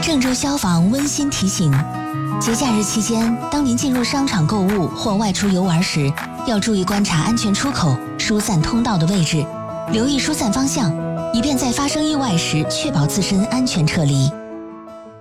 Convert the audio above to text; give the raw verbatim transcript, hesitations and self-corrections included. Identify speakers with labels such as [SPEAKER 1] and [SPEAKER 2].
[SPEAKER 1] 郑州消防温馨提醒：节假日期间，当您进入商场购物或外出游玩时，要注意观察安全出口、疏散通道的位置，留意疏散方向，以便在发生意外时确保自身安全撤离。